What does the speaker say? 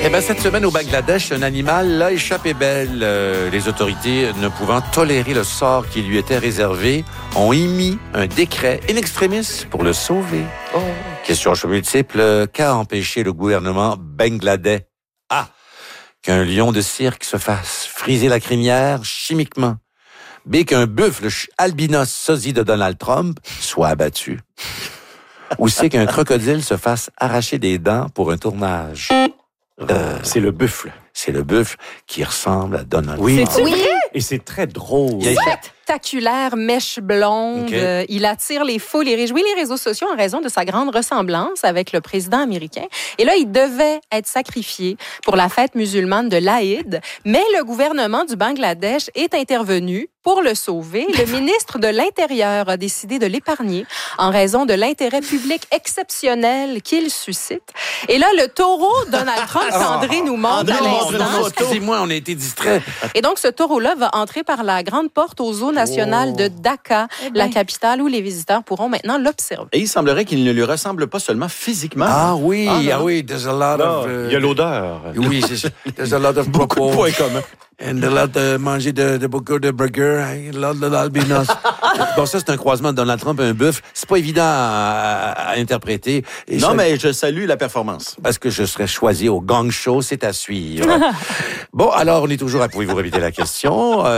Eh bien, cette semaine au Bangladesh, un animal l'a échappé belle. Les autorités, ne pouvant tolérer le sort qui lui était réservé, ont émis un décret in extremis pour le sauver. Oh. Question multiple, qu'a empêché le gouvernement bangladais? A. Qu'un lion de cirque se fasse friser la crinière chimiquement. B. Qu'un buffle albinos sosie de Donald Trump soit abattu. Ou C. Qu'un crocodile se fasse arracher des dents pour un tournage. C'est le buffle. C'est le buffle qui ressemble à Donald Trump. Oui. C'est vrai? Et c'est très drôle. Spectaculaire, mèche blonde. Okay. Il attire les foules et réjouit les réseaux sociaux en raison de sa grande ressemblance avec le président américain. Et là, il devait être sacrifié pour la fête musulmane de l'Aïd, mais le gouvernement du Bangladesh est intervenu pour le sauver. Le ministre de l'Intérieur a décidé de l'épargner en raison de l'intérêt public exceptionnel qu'il suscite. Et là, le taureau Donald Trump, qu'André nous montre à l'instant. Excusez-moi, on a été distraits. Et donc, ce taureau-là va entrer par la grande porte au zoo national de Dhaka, la capitale où les visiteurs pourront maintenant l'observer. Et il semblerait qu'il ne lui ressemble pas seulement physiquement. Ah oui, there's a lot of... Il y a l'odeur. Oui, c'est ça. There's a lot of Beaucoup de points communs. And a lot de manger de beaucoup de burgers, a lot de albinos. Bon, ça, c'est un croisement de Donald Trump et un buffle. C'est pas évident à interpréter. Et Non, mais je salue la performance. Parce que je serai choisi au Gang Show, c'est à suivre. Bon, alors, on est toujours à... Pouvez-vous répéter la question?